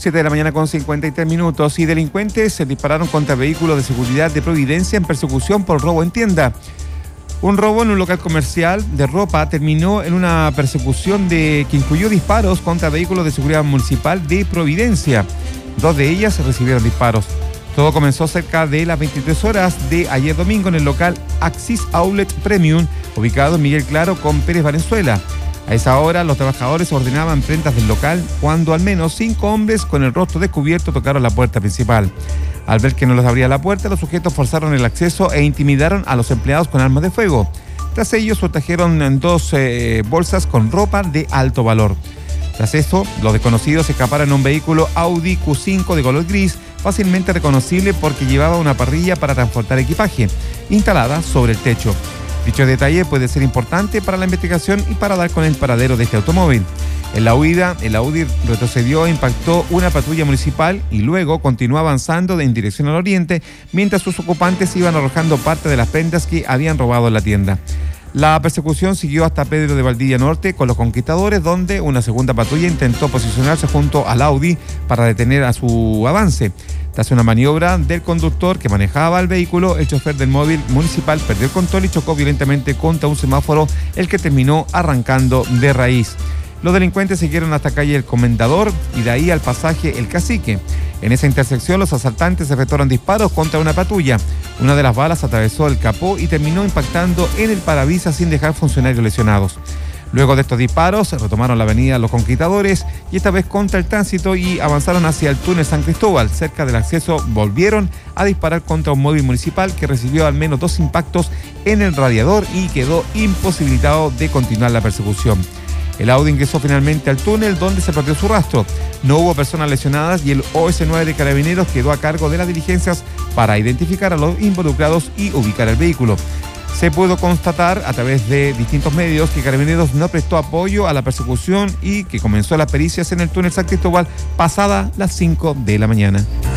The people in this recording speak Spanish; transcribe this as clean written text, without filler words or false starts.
7 de la mañana con 53 minutos y delincuentes se dispararon contra vehículos de seguridad de Providencia en persecución por robo en tienda. Un robo en un local comercial de ropa terminó en una persecución que incluyó disparos contra vehículos de seguridad municipal de Providencia. 2 de ellas recibieron disparos. Todo comenzó cerca de las 23 horas de ayer domingo en el local Axis Outlet Premium, ubicado en Miguel Claro con Pérez Valenzuela. A esa hora, los trabajadores ordenaban prendas del local cuando al menos 5 hombres con el rostro descubierto tocaron la puerta principal. Al ver que no les abría la puerta, los sujetos forzaron el acceso e intimidaron a los empleados con armas de fuego. Tras ello, sustrajeron 2 bolsas con ropa de alto valor. Tras esto, los desconocidos escaparon en un vehículo Audi Q5 de color gris, fácilmente reconocible porque llevaba una parrilla para transportar equipaje, instalada sobre el techo. Dicho detalle puede ser importante para la investigación y para dar con el paradero de este automóvil. En la huida, el Audi retrocedió e impactó una patrulla municipal y luego continuó avanzando en dirección al oriente, mientras sus ocupantes iban arrojando parte de las prendas que habían robado en la tienda. La persecución siguió hasta Pedro de Valdivia Norte con los conquistadores, donde una segunda patrulla intentó posicionarse junto al Audi para detener a su avance. Tras una maniobra del conductor que manejaba el vehículo, el chofer del móvil municipal perdió el control y chocó violentamente contra un semáforo, el que terminó arrancando de raíz. Los delincuentes siguieron hasta calle El Comendador y de ahí al pasaje El Cacique. En esa intersección, los asaltantes efectuaron disparos contra una patrulla. Una de las balas atravesó el capó y terminó impactando en el parabrisas sin dejar funcionarios lesionados. Luego de estos disparos, retomaron la avenida Los Conquistadores y esta vez contra el tránsito y avanzaron hacia el túnel San Cristóbal. Cerca del acceso volvieron a disparar contra un móvil municipal que recibió al menos 2 impactos en el radiador y quedó imposibilitado de continuar la persecución. El Audi ingresó finalmente al túnel donde se perdió su rastro. No hubo personas lesionadas y el OS9 de Carabineros quedó a cargo de las diligencias para identificar a los involucrados y ubicar el vehículo. Se pudo constatar a través de distintos medios que Carabineros no prestó apoyo a la persecución y que comenzó las pericias en el túnel San Cristóbal pasada las 5 de la mañana.